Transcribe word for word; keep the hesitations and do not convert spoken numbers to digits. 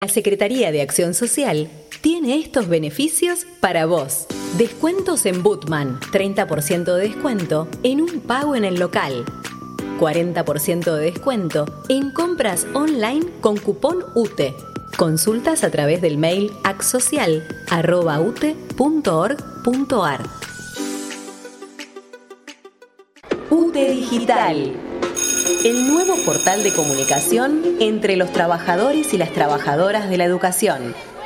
La Secretaría de Acción Social tiene estos beneficios para vos. Descuentos en Bootman, treinta por ciento de descuento en un pago en el local. cuarenta por ciento de descuento en compras online con cupón U T E. Consultas a través del mail acsocial arroba u t e punto org punto a r. U T E Digital, el nuevo portal de comunicación entre los trabajadores y las trabajadoras de la educación.